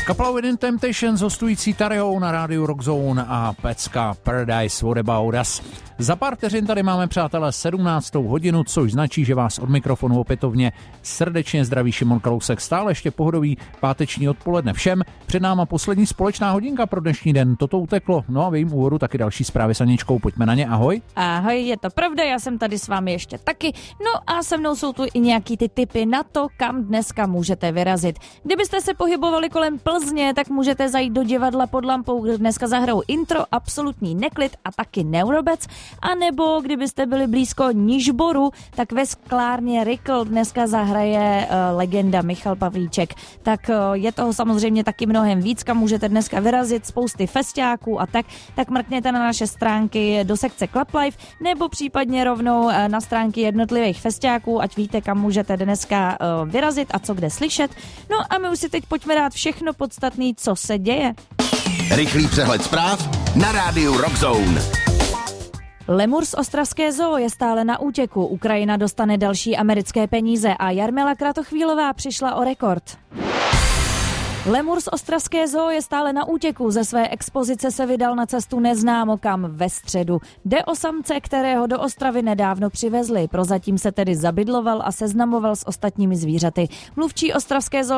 Kapela Within Temptations hostující Taryou na rádiu Rockzone a pecka Paradise What About Us. Za pár vteřin tady máme, přátelé, 17. hodinu, což značí, že vás od mikrofonu opětovně srdečně zdraví Šimon Kalousek. Stále ještě pohodový páteční odpoledne všem. Před náma poslední společná hodinka pro dnešní den. Toto uteklo. No a v jejím úvodu taky další zprávy s Aničkou. Pojďme na ně. Ahoj. Ahoj, je to pravda, já jsem tady s vámi ještě taky. No a se mnou jsou tu i nějaký ty tipy na to, kam dneska můžete vyrazit. Kdybyste se pohybovali kolem Plzně, tak můžete zajít do divadla Pod lampou, kde dneska zahrajou Intro, Absolutní neklid a taky Neurobec. A nebo kdybyste byli blízko Nižboru, tak ve sklárně Rikl dneska zahraje legenda Michal Pavlíček. Tak je toho samozřejmě taky mnohem víc, kam můžete dneska vyrazit, spousty festiáků a tak mrkněte na naše stránky do sekce Club Life, nebo případně rovnou na stránky jednotlivých festiáků, ať víte, kam můžete dneska vyrazit a co kde slyšet. No a my už si teď pojďme dát všechno podstatné, co se děje. Rychlý přehled zpráv na rádiu Rockzone. Lemur z ostravské zoo je stále na útěku, Ukrajina dostane další americké peníze a Jarmila Kratochvílová přišla o rekord. Lemur z ostravské zoo je stále na útěku, ze své expozice se vydal na cestu neznámo kam ve středu. Jde o samce, kterého do Ostravy nedávno přivezli, prozatím se tedy zabydloval a seznamoval s ostatními zvířaty. Mluvčí ostravské zoo